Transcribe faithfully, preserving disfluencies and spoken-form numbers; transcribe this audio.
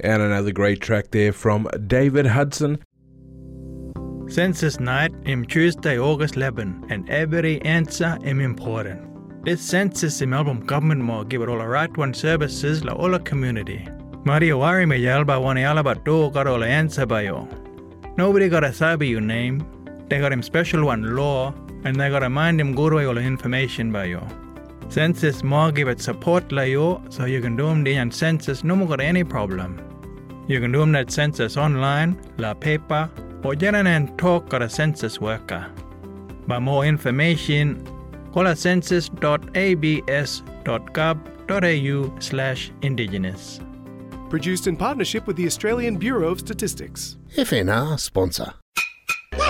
And another great track there from David Hudson. Census night is Tuesday, August eleventh, and every answer is important. This census in Melbourne government will give it all the right one services la all the community. Maria wari me yalba wani alaba do got all the answer by you. Nobody got to sabi your name. They got him special one law, and they got to mind him good way all the information by you. Census more give it support la you, so you can do them the and census no more got any problem. You can do them that census online, la paper, or get in and talk got a census worker. For more information, call a census dot a b s dot gov dot a u slash indigenous. Produced in partnership with the Australian Bureau of Statistics. F N R sponsor.